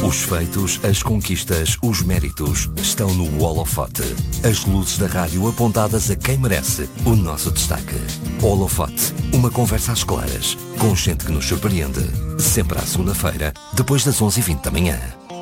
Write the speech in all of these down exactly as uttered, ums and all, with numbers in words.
Os feitos, as conquistas, os méritos estão no holofote. As luzes da rádio apontadas a quem merece o nosso destaque. Holofote, uma conversa às claras, com gente que nos surpreende. Sempre à segunda-feira, depois das onze e vinte da manhã.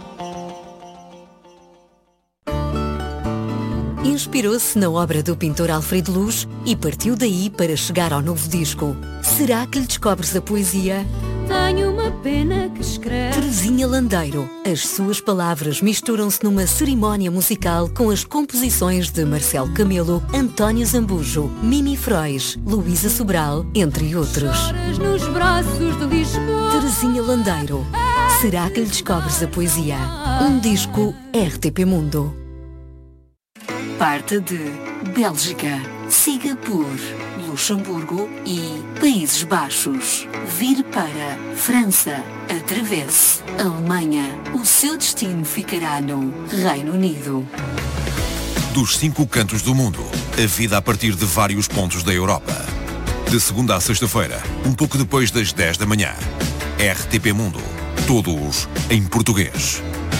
Inspirou-se na obra do pintor Alfredo Luz e partiu daí para chegar ao novo disco. Será que lhe descobres a poesia? Tenho uma pena que escreve. Terezinha Landeiro. As suas palavras misturam-se numa cerimónia musical com as composições de Marcelo Camelo, António Zambujo, Mimi Frois, Luísa Sobral, entre outros. Choras nos braços de Lisboa. Terezinha Landeiro. Será que lhe descobres a poesia? Um disco R T P Mundo. Parte de Bélgica, siga por Luxemburgo e Países Baixos. Vir para França, atravesse Alemanha. O seu destino ficará no Reino Unido. Dos cinco cantos do mundo, a vida a partir de vários pontos da Europa. De segunda a sexta-feira, um pouco depois das dez da manhã. R T P Mundo. Todos em português.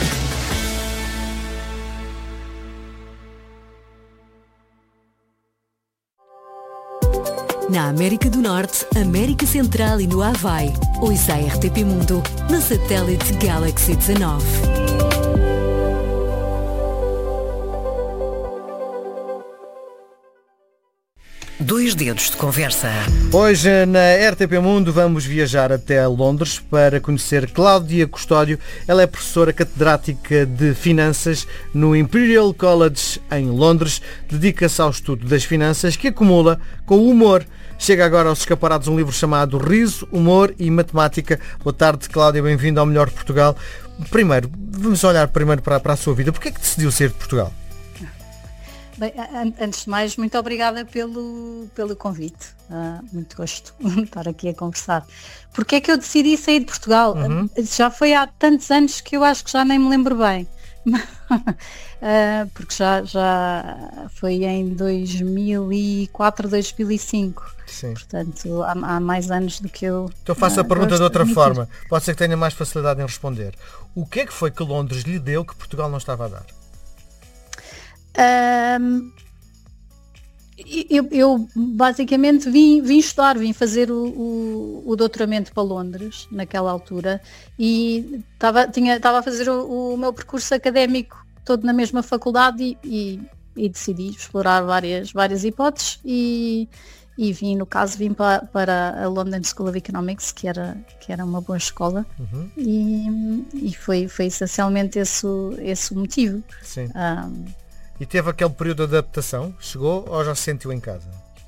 Na América do Norte, América Central e no Havaí. Ouça a R T P Mundo no satélite Galaxy dezanove. Dois dedos de conversa. Hoje na R T P Mundo vamos viajar até Londres para conhecer Cláudia Custódio. Ela é professora catedrática de Finanças no Imperial College em Londres. Dedica-se ao estudo das finanças que acumula com o humor. Chega agora aos escaparados um livro chamado Riso, Humor e Matemática. Boa tarde, Cláudia, bem-vinda ao Melhor de Portugal. Primeiro, vamos olhar primeiro para, para a sua vida. Porquê é que decidiu sair de Portugal? Bem, antes de mais, muito obrigada pelo, pelo convite. Uh, muito gosto de estar aqui a conversar. Porquê é que eu decidi sair de Portugal? Uhum. Uh, já foi há tantos anos que eu acho que já nem me lembro bem. uh, porque já, já foi em dois mil e quatro, dois mil e cinco. Sim. Portanto, há, há mais anos do que eu... Então faço a uh, pergunta de outra de forma. Pode ser que tenha mais facilidade em responder. O que é que foi que Londres lhe deu que Portugal não estava a dar? Um, eu, eu basicamente vim, vim estudar, vim fazer o, o, o doutoramento para Londres naquela altura e estava tinha, estava a fazer o, o meu percurso académico todo na mesma faculdade e, e, e decidi explorar várias, várias hipóteses e, e vim, no caso, vim para, para a London School of Economics, que era, que era uma boa escola. Uhum. e, e foi, foi essencialmente esse, esse o motivo. Sim. Um, E teve aquele período de adaptação? Chegou ou já se sentiu em casa?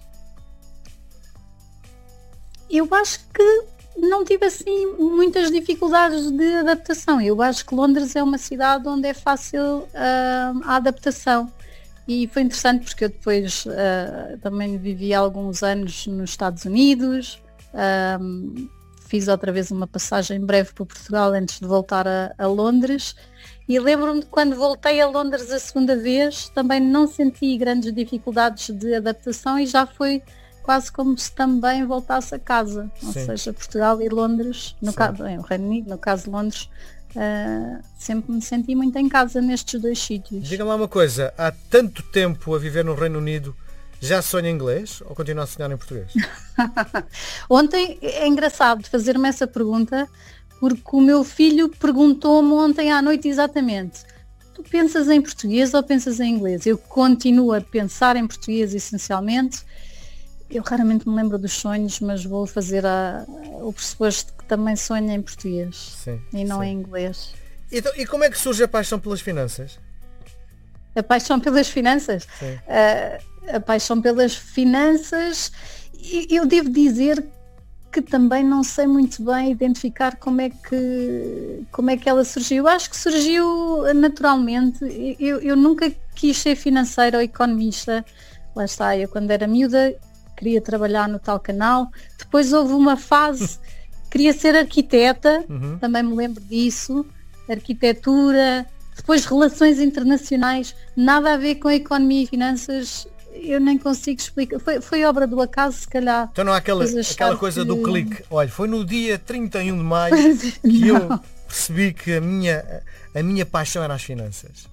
Eu acho que não tive assim muitas dificuldades de adaptação. Eu acho que Londres é uma cidade onde é fácil uh, a adaptação. E foi interessante porque eu depois uh, também vivi alguns anos nos Estados Unidos. Um, fiz outra vez uma passagem breve para Portugal antes de voltar a, a Londres. E lembro-me de quando voltei a Londres a segunda vez, também não senti grandes dificuldades de adaptação e já foi quase como se também voltasse a casa. Ou Sim. seja, Portugal e Londres, no Sim. caso, bem, o Reino Unido, no caso de Londres, uh, sempre me senti muito em casa nestes dois sítios. Diga lá uma coisa, há tanto tempo a viver no Reino Unido, já sonha em inglês ou continua a sonhar em português? Ontem, é engraçado fazer-me essa pergunta, porque o meu filho perguntou-me ontem à noite exatamente: tu pensas em português ou pensas em inglês? Eu continuo a pensar em português essencialmente. Eu raramente me lembro dos sonhos, mas vou fazer a, o pressuposto que também sonho em português. Sim, e não sim. em inglês. Então, e como é que surge a paixão pelas finanças? A paixão pelas finanças? Sim. Uh, a paixão pelas finanças, eu devo dizer que também não sei muito bem identificar como é que, como é que ela surgiu. Eu acho que surgiu naturalmente. Eu, eu nunca quis ser financeira ou economista. Lá está, eu quando era miúda queria trabalhar no tal canal. Depois houve uma fase, queria ser arquiteta, Uhum. também me lembro disso. Arquitetura, depois relações internacionais, nada a ver com economia e finanças. Eu nem consigo explicar. Foi, foi obra do acaso, se calhar. Então não há aquela, Mas achar aquela coisa que- do clique. Olha, foi no dia trinta e um de maio que eu percebi que a minha, a minha paixão era as finanças?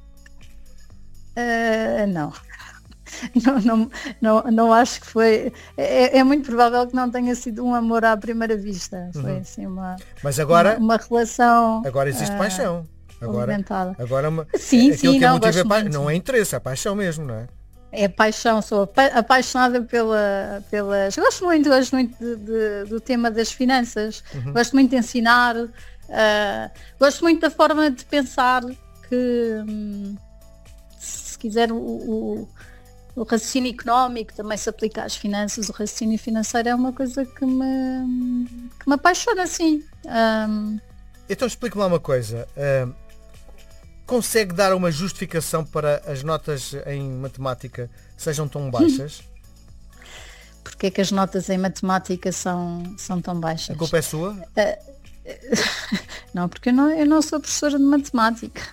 Uh, não. Não, não, não, não acho que foi. É, é muito provável que não tenha sido um amor à primeira vista. Foi Uhum. assim uma, Mas agora, uma, uma relação. agora existe uh, paixão. Agora, alimentada. agora uma, Sim, aquilo sim, que é não, motivo é gosto pa... muito. não é interesse, é paixão mesmo, não é? É paixão, sou apa- apaixonada pela, pelas. Gosto muito, gosto muito de, de, do tema das finanças, Uhum. gosto muito de ensinar, uh, gosto muito da forma de pensar que, hum, se quiser, o, o, o raciocínio económico também se aplica às finanças, o raciocínio financeiro é uma coisa que me, que me apaixona, sim. Um, Então explique-me lá uma coisa. Uh, consegue dar uma justificação para as notas em matemática sejam tão baixas? porque é que as notas em matemática são, são tão baixas? A culpa é sua? Não, porque eu não, eu não sou professora de matemática.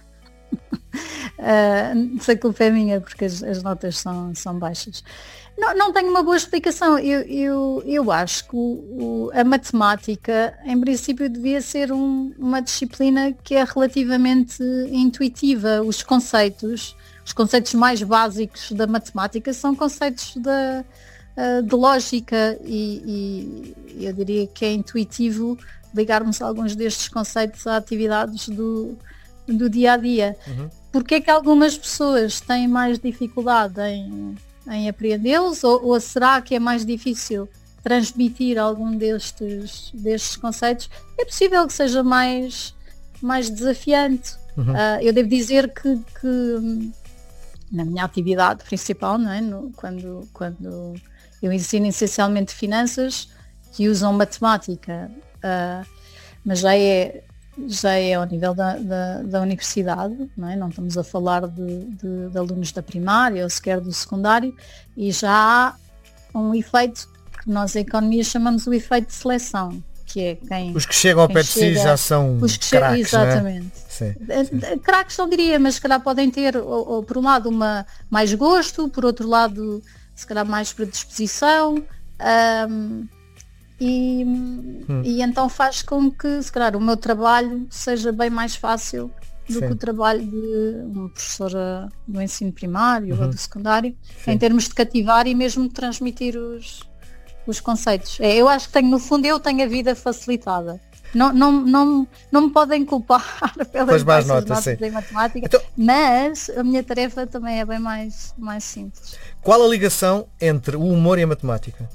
Uh, se a culpa é minha, porque as, as notas são, são baixas. Não, não tenho uma boa explicação. Eu, eu, eu acho que o, o, a matemática, em princípio, devia ser um, uma disciplina que é relativamente intuitiva. Os conceitos, os conceitos mais básicos da matemática são conceitos da, uh, de lógica e, e eu diria que é intuitivo ligarmos alguns destes conceitos a atividades do, do dia a dia. Uhum. Porque é que algumas pessoas têm mais dificuldade em, em apreendê-los ou, ou será que é mais difícil transmitir algum destes, destes conceitos? É possível que seja mais, mais desafiante. Uhum. Uh, eu devo dizer que, que na minha atividade principal, não é? No, quando, quando eu ensino essencialmente finanças que usam matemática, uh, mas já é já é ao nível da, da, da universidade, não é? Não estamos a falar de, de, de alunos da primária ou sequer do secundário, e já há um efeito que nós em economia chamamos o efeito de seleção, que é quem... Os que chegam ao quem pé de si chega- já são os que che- craques, não é? exatamente. Sim. Eh, Craques não diria, mas se calhar podem ter, ou, ou, por um lado, uma, mais gosto, por outro lado, se calhar mais predisposição, ahm, e, Hum. e então faz com que, se calhar, o meu trabalho seja bem mais fácil do Sim. que o trabalho de uma professora do ensino primário Uhum. ou do secundário, Sim. em termos de cativar e mesmo de transmitir os, os conceitos. É, eu acho que tenho, no fundo, eu tenho a vida facilitada. Não, não, não, não me podem culpar pelas Pelas más baixas notas, notas sim. em matemática, Então- mas a minha tarefa também é bem mais, mais simples. Qual a ligação entre o humor e a matemática?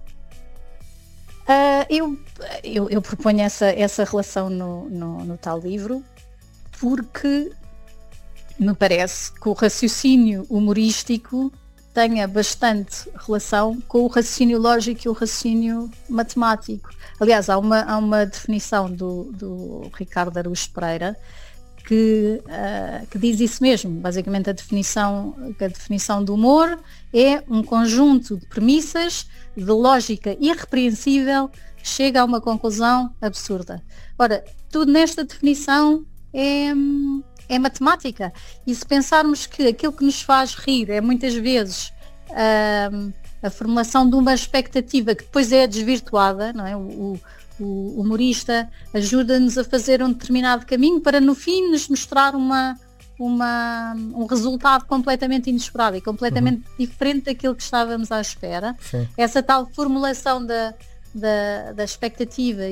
Ah, eu, eu, eu proponho essa, essa relação no, no, no tal livro porque me parece que o raciocínio humorístico tenha bastante relação com o raciocínio lógico e o raciocínio matemático. Aliás, há uma, há uma definição do, do Ricardo Araújo Pereira que, uh, que diz isso mesmo. Basicamente a definição, a definição do humor é um conjunto de premissas de lógica irrepreensível que chega a uma conclusão absurda. Ora, tudo nesta definição é, é matemática. E se pensarmos que aquilo que nos faz rir é muitas vezes uh, a formulação de uma expectativa que depois é desvirtuada, não é? O, o humorista ajuda-nos a fazer um determinado caminho para no fim nos mostrar uma, uma, um resultado completamente inesperado e completamente uhum. diferente daquilo que estávamos à espera. Sim. Essa tal formulação da, da, da expectativa